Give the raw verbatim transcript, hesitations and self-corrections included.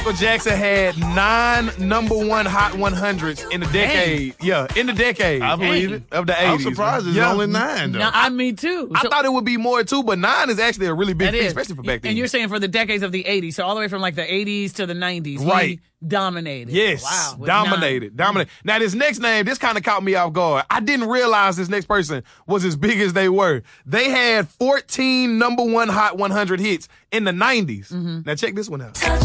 Michael Jackson had nine number one Hot one hundreds in the decade. Dang. Yeah, in the decade. I believe it. Of the eighties. I'm surprised it's yeah. only nine, though. No, I me too. I So, thought it would be more, too, but nine is actually a really big that thing, is. especially for back then. And you're saying for the decades of the eighties, so all the way from like the eighties to the nineties. Right. He dominated. Yes. Wow. with Dominated. nine. Dominated. Now, this next name, this kind of caught me off guard. I didn't realize this next person was as big as they were. They had fourteen number one Hot one hundred hits in the nineties. Mm-hmm. Now, check this one out.